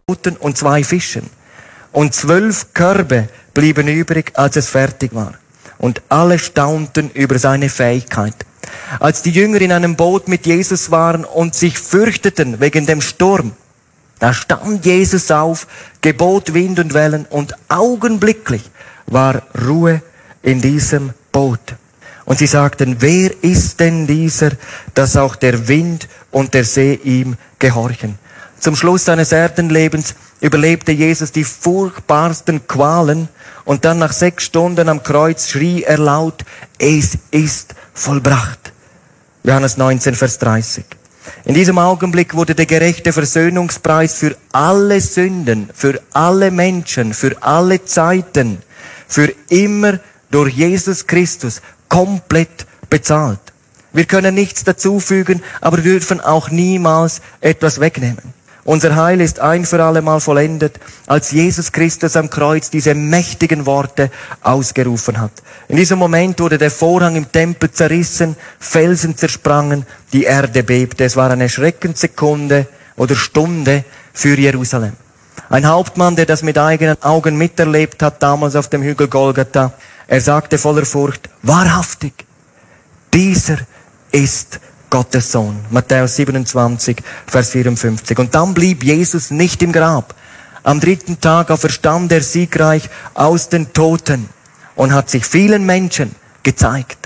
und 2 Fischen. Und 12 Körbe blieben übrig, als es fertig war. Und alle staunten über seine Fähigkeit. Als die Jünger in einem Boot mit Jesus waren und sich fürchteten wegen dem Sturm, da stand Jesus auf, gebot Wind und Wellen und augenblicklich war Ruhe in diesem Boot. Und sie sagten, wer ist denn dieser, dass auch der Wind und der See ihm gehorchen? Zum Schluss seines Erdenlebens überlebte Jesus die furchtbarsten Qualen und dann nach 6 Stunden am Kreuz schrie er laut, es ist vollbracht. Johannes 19, Vers 30. In diesem Augenblick wurde der gerechte Versöhnungspreis für alle Sünden, für alle Menschen, für alle Zeiten, für immer durch Jesus Christus komplett bezahlt. Wir können nichts dazufügen, aber wir dürfen auch niemals etwas wegnehmen. Unser Heil ist ein für alle Mal vollendet, als Jesus Christus am Kreuz diese mächtigen Worte ausgerufen hat. In diesem Moment wurde der Vorhang im Tempel zerrissen, Felsen zersprangen, die Erde bebte. Es war eine Schreckenssekunde oder Stunde für Jerusalem. Ein Hauptmann, der das mit eigenen Augen miterlebt hat, damals auf dem Hügel Golgatha, er sagte voller Furcht, wahrhaftig, dieser ist Gottes Sohn. Matthäus 27, Vers 54. Und dann blieb Jesus nicht im Grab. Am 3. Tag auferstand er siegreich aus den Toten und hat sich vielen Menschen gezeigt.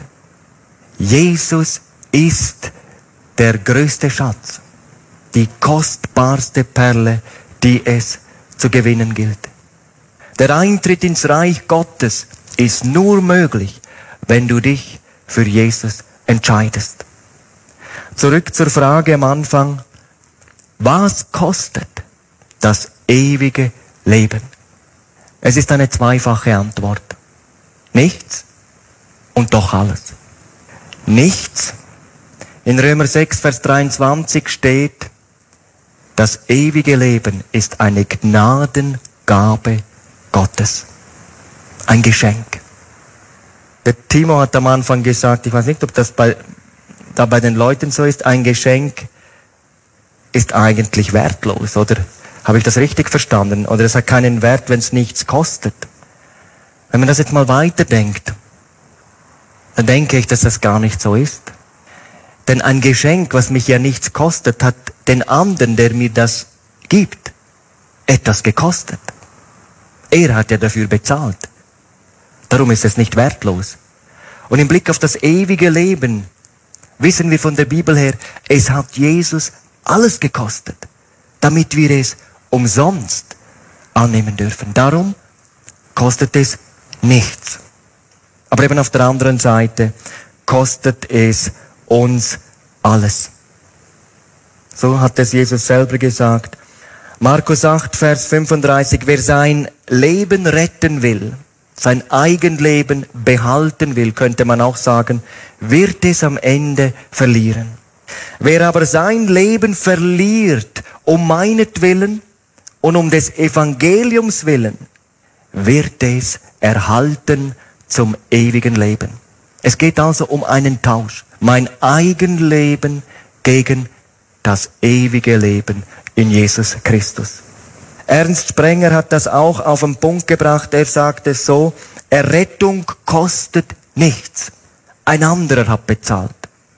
Jesus ist der größte Schatz, die kostbarste Perle, die es zu gewinnen gilt. Der Eintritt ins Reich Gottes ist nur möglich, wenn du dich für Jesus entscheidest. Zurück zur Frage am Anfang. Was kostet das ewige Leben? Es ist eine zweifache Antwort. Nichts und doch alles. Nichts. In Römer 6, Vers 23 steht, das ewige Leben ist eine Gnadengabe Gottes. Ein Geschenk. Der Timo hat am Anfang gesagt, ich weiß nicht, ob das bei den Leuten so ist, ein Geschenk ist eigentlich wertlos, oder? Habe ich das richtig verstanden? Oder es hat keinen Wert, wenn es nichts kostet. Wenn man das jetzt mal weiterdenkt, dann denke ich, dass das gar nicht so ist. Denn ein Geschenk, was mich ja nichts kostet, hat den anderen, der mir das gibt, etwas gekostet. Er hat ja dafür bezahlt. Darum ist es nicht wertlos. Und im Blick auf das ewige Leben wissen wir von der Bibel her, es hat Jesus alles gekostet, damit wir es umsonst annehmen dürfen. Darum kostet es nichts. Aber eben auf der anderen Seite kostet es uns alles. So hat es Jesus selber gesagt. Markus 8, Vers 35, wer sein Leben retten will, sein Eigenleben behalten will, könnte man auch sagen, wird es am Ende verlieren. Wer aber sein Leben verliert, um meinetwillen und um des Evangeliums willen, wird es erhalten zum ewigen Leben. Es geht also um einen Tausch. Mein Eigenleben gegen das ewige Leben in Jesus Christus. Ernst Sprenger hat das auch auf den Punkt gebracht. Er sagt es so, Errettung kostet nichts. Ein anderer hat bezahlt.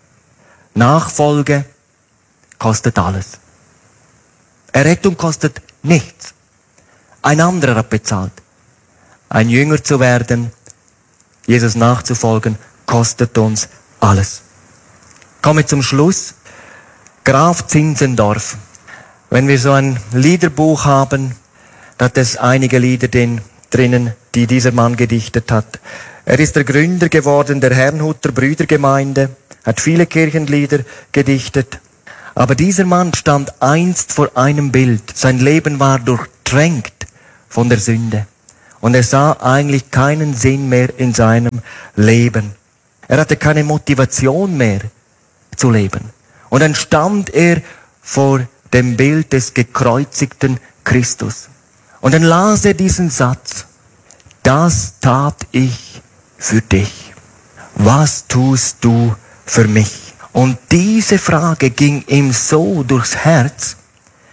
Nachfolge kostet alles. Errettung kostet nichts. Ein anderer hat bezahlt. Ein Jünger zu werden, Jesus nachzufolgen, kostet uns alles. Komme zum Schluss. Graf Zinzendorf. Wenn wir so ein Liederbuch haben, da hat es einige Lieder drinnen, die dieser Mann gedichtet hat. Er ist der Gründer geworden der Herrnhuter Brüdergemeinde, hat viele Kirchenlieder gedichtet. Aber dieser Mann stand einst vor einem Bild. Sein Leben war durchtränkt von der Sünde. Und er sah eigentlich keinen Sinn mehr in seinem Leben. Er hatte keine Motivation mehr zu leben. Und dann stand er vor dem Bild des gekreuzigten Christus. Und dann las er diesen Satz. Das tat ich für dich. Was tust du für mich? Und diese Frage ging ihm so durchs Herz,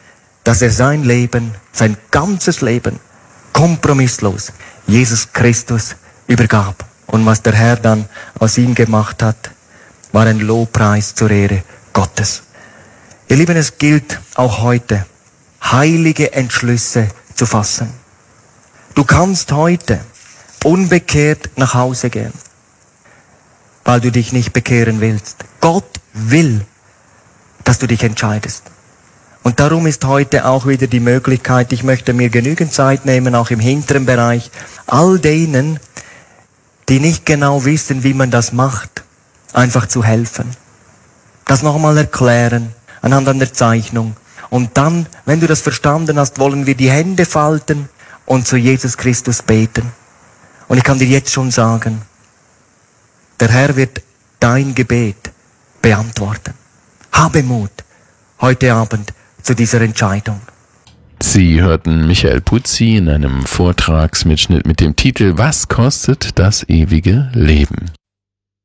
dass er sein Leben, sein ganzes Leben, kompromisslos Jesus Christus übergab. Und was der Herr dann aus ihm gemacht hat, war ein Lobpreis zur Ehre Gottes. Ihr Lieben, es gilt auch heute, heilige Entschlüsse zu fassen. Du kannst heute unbekehrt nach Hause gehen, weil du dich nicht bekehren willst. Gott will, dass du dich entscheidest. Und darum ist heute auch wieder die Möglichkeit, ich möchte mir genügend Zeit nehmen, auch im hinteren Bereich, all denen, die nicht genau wissen, wie man das macht, einfach zu helfen. Das nochmal erklären, anhand einer Zeichnung. Und dann, wenn du das verstanden hast, wollen wir die Hände falten und zu Jesus Christus beten. Und ich kann dir jetzt schon sagen, der Herr wird dein Gebet beantworten. Habe Mut heute Abend zu dieser Entscheidung. Sie hörten Michael Puzzi in einem Vortragsmitschnitt mit dem Titel „Was kostet das ewige Leben?".